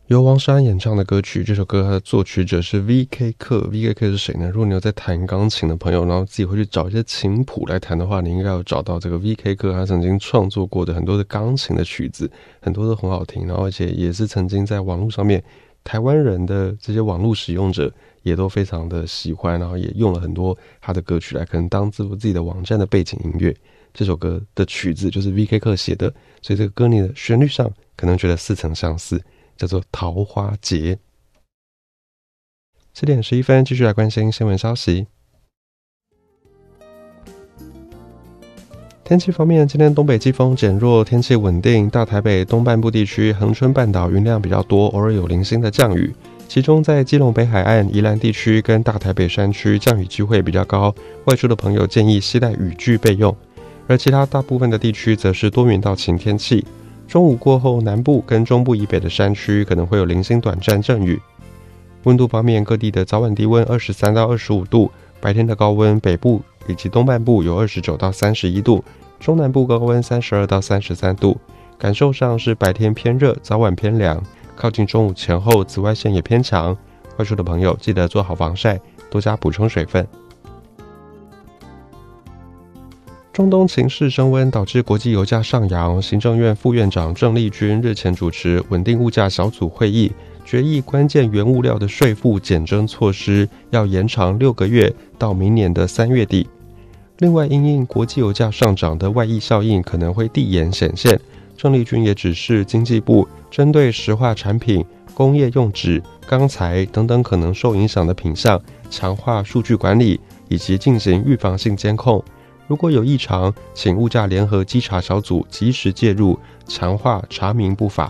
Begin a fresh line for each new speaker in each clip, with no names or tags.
由王诗安演唱的歌曲，这首歌它的作曲者是 V.K. 克。V.K. 克是谁呢？如果你有在弹钢琴的朋友，然后自己会去找一些琴谱来弹的话，你应该有找到这个 V.K. 克他曾经创作过的很多的钢琴的曲子，很多都很好听，然后而且也是曾经在网络上面，台湾人的这些网络使用者也都非常的喜欢，然后也用了很多他的歌曲来可能当自己的网站的背景音乐。这首歌的曲子就是 V.K. 克写的，所以这个歌你的旋律上可能觉得似曾相识，叫做桃花节。7点11分，继续来关心新闻消息。天气方面，今天东北季风减弱，天气稳定，大台北东半部地区、恒春半岛云量比较多，偶尔有零星的降雨，其中在基隆北海岸、宜兰地区跟大台北山区降雨机会比较高，外出的朋友建议携带雨具备用。而其他大部分的地区则是多云到晴天气，中午过后，南部跟中部以北的山区可能会有零星短暂阵雨。温度方面，各地的早晚低温23到25度，白天的高温北部以及东半部有29到31度，中南部高温32到33度。感受上是白天偏热，早晚偏凉，靠近中午前后紫外线也偏强，外出的朋友记得做好防晒，多加补充水分。中东情势升温，导致国际油价上扬。行政院副院长郑丽君日前主持稳定物价小组会议，决议关键原物料的税负减征措施要延长6个月，到明年的3月底。另外，因应国际油价上涨的外溢效应可能会递延显现，郑丽君也指示经济部针对石化产品、工业用纸、钢材等等可能受影响的品项，强化数据管理以及进行预防性监控。如果有异常，请物价联合稽查小组及时介入，强化查明不法。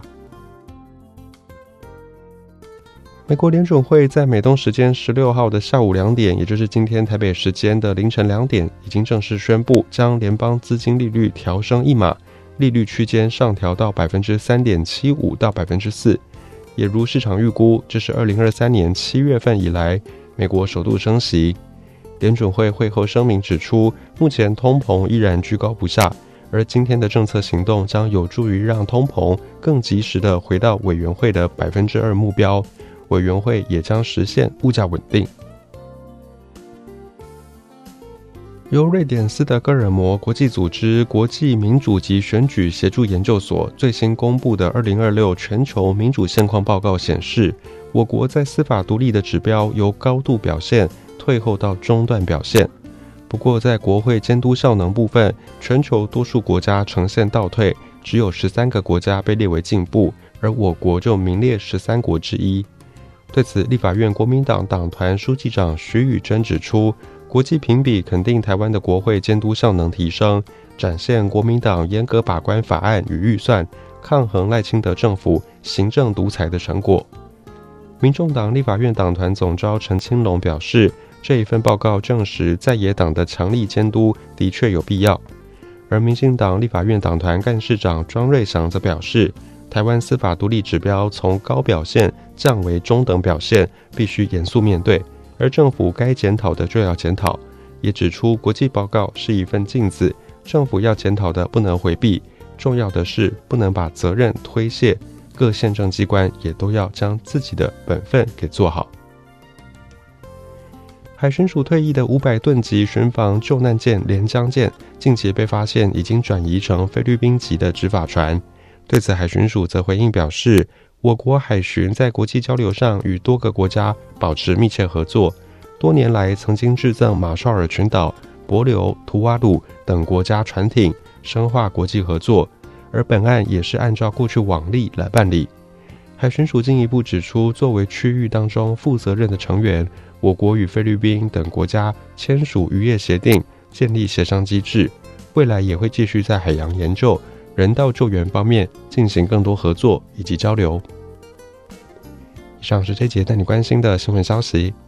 美国联准会在美东时间16号的下午2点，也就是今天台北时间的凌晨2点，已经正式宣布将联邦资金利率调升1码，利率区间上调到 3.75% 到 4%。也如市场预估，这是2023年7月份以来美国首度升息。联准会会后声明指出，目前通膨依然居高不下，而今天的政策行动将有助于让通膨更及时地回到委员会的 2% 目标，委员会也将实现物价稳定。由瑞典斯德哥尔摩国际组织国际民主及选举协助研究所最新公布的2026全球民主现况报告显示，我国在司法独立的指标由高度表现退后到中段表现。不过在国会监督效能部分，全球多数国家呈现倒退，只有13个国家被列为进步，而我国就名列13国之一。对此，立法院国民党党团书记长徐宇珍指出，国际评比肯定台湾的国会监督效能提升，展现国民党严格把关法案与预算，抗衡赖清德政府行政独裁的成果。民众党立法院党团总召陈清龙表示，这一份报告证实在野党的强力监督的确有必要。而民进党立法院党团干事长庄瑞祥则表示，台湾司法独立指标从高表现降为中等表现，必须严肃面对，而政府该检讨的就要检讨。也指出国际报告是一份镜子，政府要检讨的不能回避，重要的是不能把责任推卸，各宪政机关也都要将自己的本分给做好。海巡署退役的500吨级巡防救难舰连江舰近期被发现已经转移成菲律宾籍的执法船。对此，海巡署则回应表示，我国海巡在国际交流上与多个国家保持密切合作，多年来曾经致赠马绍尔群岛、帛琉、图瓦鲁等国家船艇，深化国际合作，而本案也是按照过去往例来办理。海巡署进一步指出，作为区域当中负责任的成员，我国与菲律宾等国家签署渔业协定，建立协商机制，未来也会继续在海洋研究、人道救援方面进行更多合作以及交流。以上是这节带你关心的新闻消息。